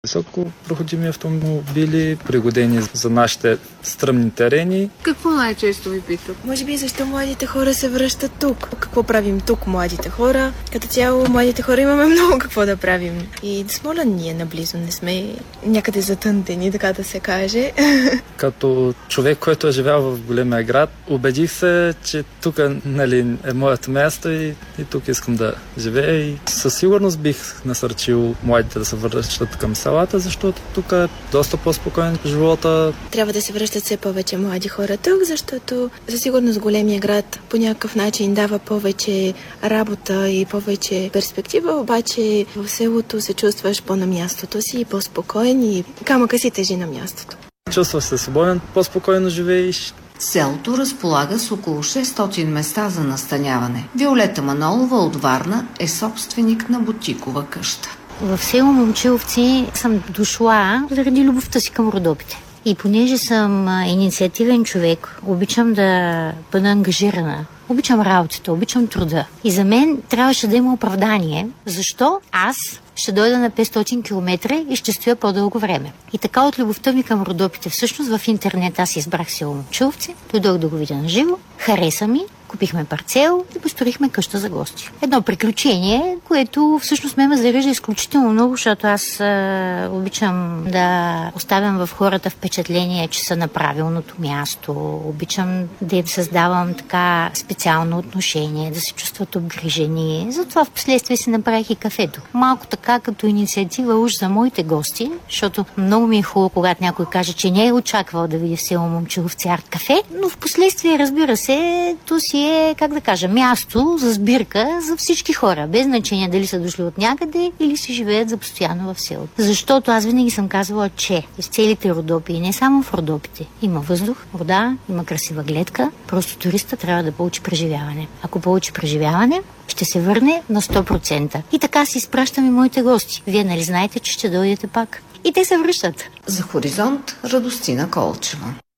Високопроходими автомобили, пригодени за нашите стръмни терени. Какво най-често ви питат? Може би защо младите хора се връщат тук? Какво правим тук младите хора? Като цяло младите хора имаме много какво да правим. И Смолян ние наблизо не сме някъде затънтени, така да се каже. Като човек, който е живял в големия град, убедих се, че тук е моето място и тук искам да живея. И със сигурност бих насърчил младите да се връщат към селата, защото тук е доста по-спокоен живота. Трябва да се връщат все повече млади хора тук, защото със сигурност големия град по някакъв начин дава повече работа и повече перспектива, обаче в селото се чувстваш по-на мястото си, по-спокоен и камъка си тежи на мястото. Чувстваш се свободен, по-спокойно живееш. Селото разполага с около 600 места за настаняване. Виолета Манолова от Варна е собственик на бутикова къща. В село Момчиловци съм дошла заради любовта си към Родопите. И понеже съм инициативен човек, обичам да бъда ангажирана. Обичам работата, обичам труда. И за мен трябваше да има оправдание. Защо аз ще дойда на 500 км и ще стоя по-дълго време. И така от любовта ми към Родопите, всъщност в интернет аз избрах село Момчиловци, дойдох да го видя на живо, хареса ми, купихме парцел и построихме къща за гости. Едно приключение, което всъщност ме зарежда изключително много, защото аз обичам да оставям в хората впечатление, че са на правилното място. Обичам да им създавам така специално отношение, да се чувстват обгрижени. Затова в последствие си направих и кафето. Малко така като инициатива уж за моите гости, защото много ми е хубаво, когато някой каже, че не е очаквал да види в село Момчиловци арт кафе, но в последствие, разбира се, то си е, как да кажа, място за сбирка за всички хора, без значение дали са дошли от някъде или си живеят за постоянно в селото. Защото аз винаги съм казвала, че в целите Родопи и не само в Родопите има въздух, вода, има красива гледка, просто туриста трябва да получи преживяване. Ако получи преживяване, ще се върне на 100%. И така си изпращам и моите гости. Вие нали знаете, че ще дойдете пак? И те се връщат. За Хоризонт Радостина Колчева.